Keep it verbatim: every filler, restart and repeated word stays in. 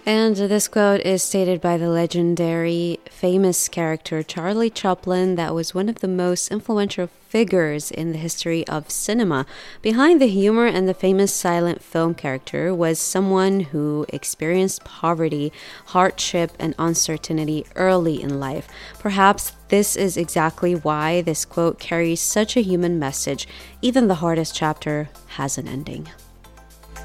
And this quote is stated by the legendary, famous character Charlie Chaplin, that was one of the most influential figures in the history of cinema. Behind the humor and the famous silent film character was someone who experienced poverty, hardship, and uncertainty early in life. Perhaps this is exactly why this quote carries such a human message. Even the hardest chapter has an ending.